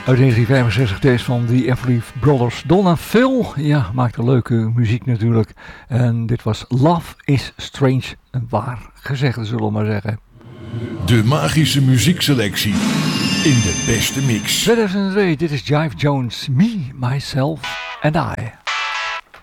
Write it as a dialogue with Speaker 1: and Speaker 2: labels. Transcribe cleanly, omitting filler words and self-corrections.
Speaker 1: Uit 1965, deze van The Everly Brothers. Don en Phil, ja, maakte leuke muziek natuurlijk. En dit was Love is Strange, een waar gezegde zullen we maar zeggen.
Speaker 2: De magische muziekselectie in de beste mix.
Speaker 1: 2002, dit is Jive Jones, Me, Myself and I.